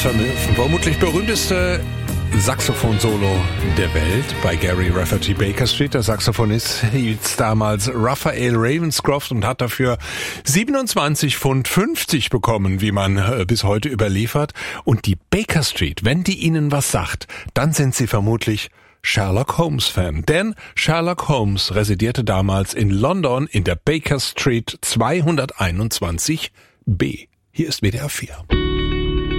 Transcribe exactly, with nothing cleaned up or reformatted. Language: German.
vermutlich berühmteste Saxophon-Solo der Welt bei Gary Rafferty Baker Street. Der Saxophonist hieß damals Raphael Ravenscroft und hat dafür siebenundzwanzig Pfund fünfzig bekommen, wie man äh, bis heute überliefert. Und die Baker Street, wenn die Ihnen was sagt, dann sind Sie vermutlich Sherlock Holmes-Fan. Denn Sherlock Holmes residierte damals in London in der Baker Street zweihunderteinundzwanzig B. Hier ist W D R vier.